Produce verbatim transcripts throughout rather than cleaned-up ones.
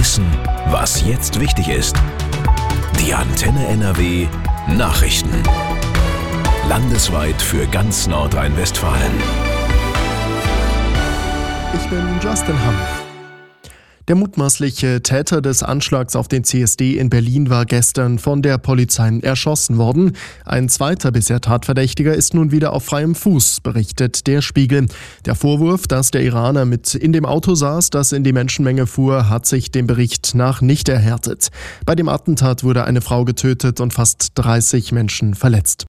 wissen, was jetzt wichtig ist. Die Antenne N R W Nachrichten. Landesweit für ganz Nordrhein-Westfalen. Ich bin Justin Hamm. Der mutmaßliche Täter des Anschlags auf den C S D in Berlin war gestern von der Polizei erschossen worden. Ein zweiter bisher Tatverdächtiger ist nun wieder auf freiem Fuß, berichtet der Spiegel. Der Vorwurf, dass der Iraner mit in dem Auto saß, das in die Menschenmenge fuhr, hat sich dem Bericht nach nicht erhärtet. Bei dem Attentat wurde eine Frau getötet und fast dreißig Menschen verletzt.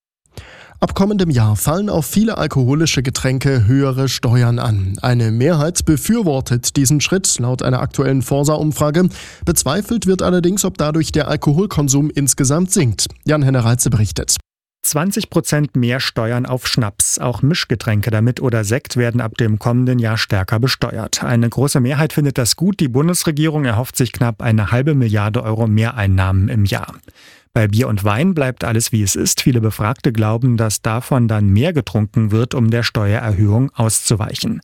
Ab kommendem Jahr fallen auf viele alkoholische Getränke höhere Steuern an. Eine Mehrheit befürwortet diesen Schritt laut einer aktuellen Forsa-Umfrage. Bezweifelt wird allerdings, ob dadurch der Alkoholkonsum insgesamt sinkt. Jan-Henner Reitze berichtet. zwanzig Prozent mehr Steuern auf Schnaps. Auch Mischgetränke damit oder Sekt werden ab dem kommenden Jahr stärker besteuert. Eine große Mehrheit findet das gut. Die Bundesregierung erhofft sich knapp eine halbe Milliarde Euro Mehreinnahmen im Jahr. Bei Bier und Wein bleibt alles wie es ist. Viele Befragte glauben, dass davon dann mehr getrunken wird, um der Steuererhöhung auszuweichen.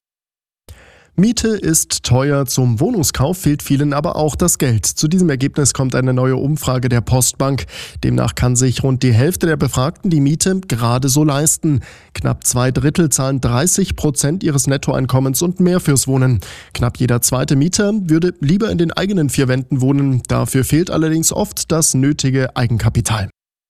Miete ist teuer, zum Wohnungskauf fehlt vielen aber auch das Geld. Zu diesem Ergebnis kommt eine neue Umfrage der Postbank. Demnach kann sich rund die Hälfte der Befragten die Miete gerade so leisten. Knapp zwei Drittel zahlen dreißig Prozent ihres Nettoeinkommens und mehr fürs Wohnen. Knapp jeder zweite Mieter würde lieber in den eigenen vier Wänden wohnen. Dafür fehlt allerdings oft das nötige Eigenkapital.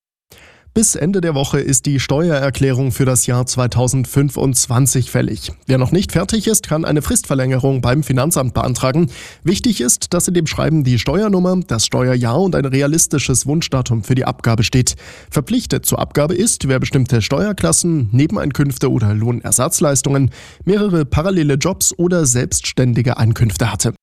Bis Ende der Woche ist die Steuererklärung für das Jahr zweitausendfünfundzwanzig fällig. Wer noch nicht fertig ist, kann eine Fristverlängerung beim Finanzamt beantragen. Wichtig ist, dass in dem Schreiben die Steuernummer, das Steuerjahr und ein realistisches Wunschdatum für die Abgabe steht. Verpflichtet zur Abgabe ist, wer bestimmte Steuerklassen, Nebeneinkünfte oder Lohnersatzleistungen, mehrere parallele Jobs oder selbstständige Einkünfte hatte.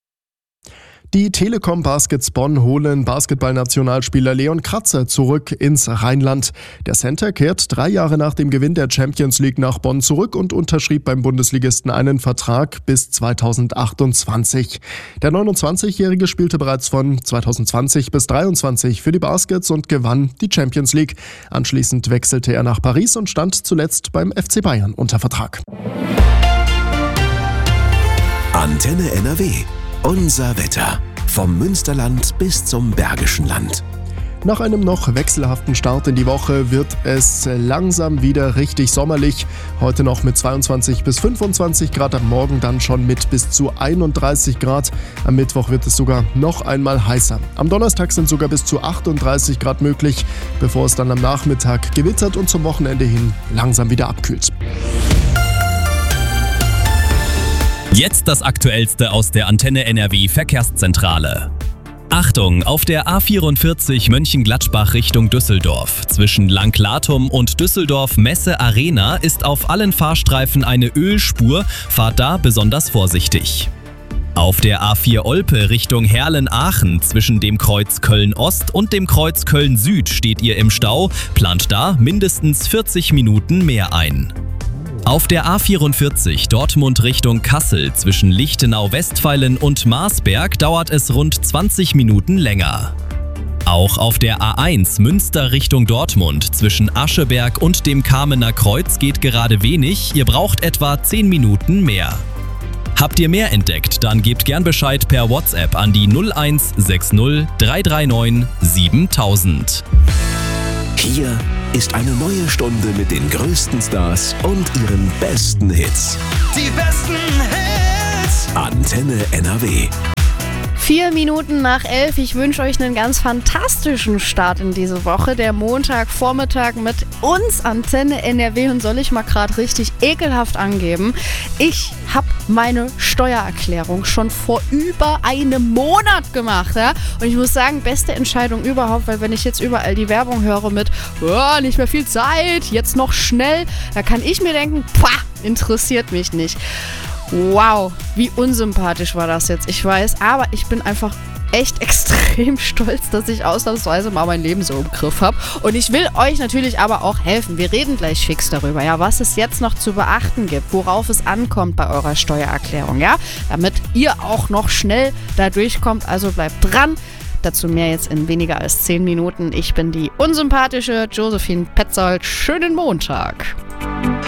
Die Telekom Baskets Bonn holen Basketballnationalspieler Leon Kratzer zurück ins Rheinland. Der Center kehrt drei Jahre nach dem Gewinn der Champions League nach Bonn zurück und unterschrieb beim Bundesligisten einen Vertrag bis zweitausendachtundzwanzig. Der neunundzwanzigjährige spielte bereits von zweitausendzwanzig bis dreiundzwanzig für die Baskets und gewann die Champions League. Anschließend wechselte er nach Paris und stand zuletzt beim F C Bayern unter Vertrag. Antenne N R W. Unser Wetter. Vom Münsterland bis zum Bergischen Land. Nach einem noch wechselhaften Start in die Woche wird es langsam wieder richtig sommerlich. Heute noch mit zweiundzwanzig bis fünfundzwanzig Grad, am Morgen dann schon mit bis zu einunddreißig Grad. Am Mittwoch wird es sogar noch einmal heißer. Am Donnerstag sind sogar bis zu achtunddreißig Grad möglich, bevor es dann am Nachmittag gewittert und zum Wochenende hin langsam wieder abkühlt. Jetzt das Aktuellste aus der Antenne N R W Verkehrszentrale. Achtung, auf der A vierundvierzig Mönchengladbach Richtung Düsseldorf. Zwischen Langlatum und Düsseldorf Messe Arena ist auf allen Fahrstreifen eine Ölspur. Fahrt da besonders vorsichtig. Auf der A vier Olpe Richtung Herlen-Aachen zwischen dem Kreuz Köln-Ost und dem Kreuz Köln-Süd steht ihr im Stau. Plant da mindestens vierzig Minuten mehr ein. Auf der A vierundvierzig Dortmund Richtung Kassel zwischen Lichtenau-Westfalen und Marsberg dauert es rund zwanzig Minuten länger. Auch auf der A eins Münster Richtung Dortmund zwischen Ascheberg und dem Kamener Kreuz geht gerade wenig, ihr braucht etwa zehn Minuten mehr. Habt ihr mehr entdeckt, dann gebt gern Bescheid per WhatsApp an die null eins sechs null drei drei neun siebentausend. Hier ist eine neue Stunde mit den größten Stars und ihren besten Hits. Die besten Hits! Antenne N R W. Vier Minuten nach elf. Ich wünsche euch einen ganz fantastischen Start in diese Woche. Der Montagvormittag mit uns, Antenne N R W. Und soll ich mal gerade richtig ekelhaft angeben? Ich habe meine Steuererklärung schon vor über einem Monat gemacht. Ja? Und ich muss sagen, beste Entscheidung überhaupt, weil wenn ich jetzt überall die Werbung höre mit oh, nicht mehr viel Zeit, jetzt noch schnell, da kann ich mir denken, pah, interessiert mich nicht. Wow, wie unsympathisch war das jetzt, ich weiß, aber ich bin einfach echt extrem stolz, dass ich ausnahmsweise mal mein Leben so im Griff habe. Und ich will euch natürlich aber auch helfen. Wir reden gleich fix darüber, ja, was es jetzt noch zu beachten gibt, worauf es ankommt bei eurer Steuererklärung, ja, damit ihr auch noch schnell da durchkommt. Also bleibt dran. Dazu mehr jetzt in weniger als zehn Minuten. Ich bin die unsympathische Josephine Petzold. Schönen Montag.